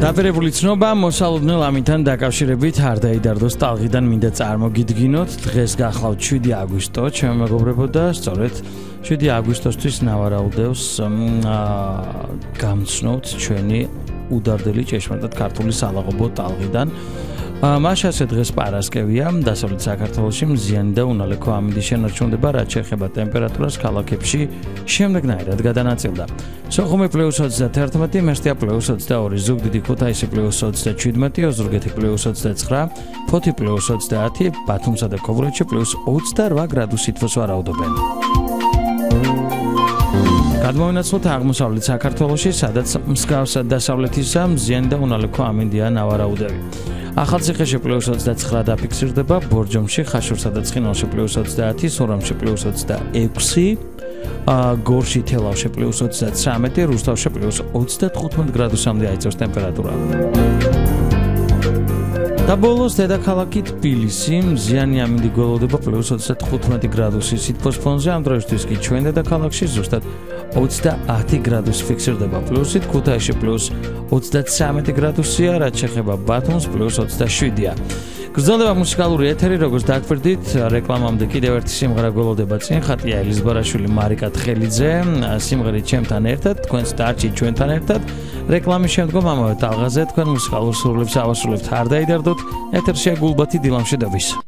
დაბერებული ცნობა მოსალოდნელ ამითთან დაკავშირებით არ დაიდარდოს ტალღიდან მინდა წარმოგიდგინოთ დღეს გახლავთ 7 აგვისტო ჩემო მეგობრებო და სწორედ 7 აგვისტოსთვის ნავარაუდევს გამცნოთ ჩვენი უდარდელი ჭეშმარიტად ქართული სალაღობო ტალღიდან მაშასე დღეს პარასკევია დასავლეთ საქართველოში მზიანი და უნალექო ამინდი შენარჩუნდება რაც შეეხება ტემპერატურას ქალაქებში შემდეგნაირად გადანაწილდა სოხუმი +21 მესტია +22 ზუგდიდი ქუთაისი +27 ოზურგეთი +29 ფოთი +30 ბათუმსა და ქობულეთში +28 გრადუსით თბოს ვარაუდობენ გადმოვინაცვლოთ აღმოსავლეთ საქართველოში სადაც მსგავსად დასავლეთისა მზიანი და უნალექო ამინდია ნავარაუდები ახალციხეში +29 დაფიქსირდება, ბორჯომში, ხაშურსა და ცხინვალში +30, სურამში +26, გორში, თელავში +33, რუსთავში +35 გრადუსამდე აიწევს ტემპერატურა. და ბოლოს დედაქალაქი თბილისი მზიანი ამინდი გველოდება +35 გრადუსის სითბოს ფონზე ამ დროისთვის კი ჩვენ დედაქალაქში ზუსტად 30 გრადუსი ფიქსირდება პლუსით, ქუთაისში +33 გრადუსია, რაც შეეხება ბათუმს +27-ია. გრძელდება მუსიკალური ეთერი, როგორც დაგვირდით, რეკლამამდე კიდევ ერთი სიმღერა გველოდება წინ, ხატია ელიზბარაშვილი, მარიკა თხელიძე, სიმღერით ჩემთან ერთად, თქვენს დარჩით ჩვენთან ერთად. რეკლამის შემდგომ ამავე ტალღაზე თქვენ მუსიკალურ სურვილებს ავასრულებთ. არ დაიდარდოთ, ეთერშია გულბათი დილამშვიდობის.